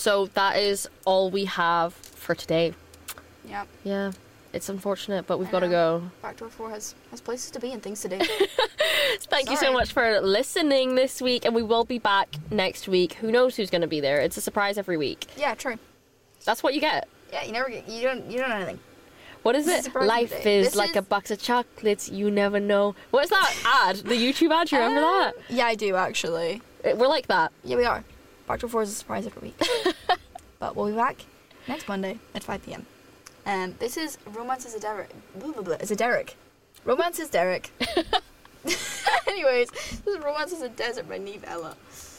So that is all we have for today. Yep. Yeah, it's unfortunate, but we've got to go. Backdoor 4 has places to be and things to do. Thank you so much for listening this week, and we will be back next week. Who knows who's going to be there? It's a surprise every week. Yeah, true. That's what you get. Yeah, you don't know anything. What is it? Life is like a box of chocolates, you never know. What's that ad? The YouTube ad, you remember that? Yeah, I do, actually. We're like that. Yeah, we are. Backdoor 4 is a surprise every week. But we'll be back next Monday at 5 p.m. This is Romance is a Derek. It's a Derek. Romance is Derek. Anyways, this is Romance is a Desert by Neve Ella.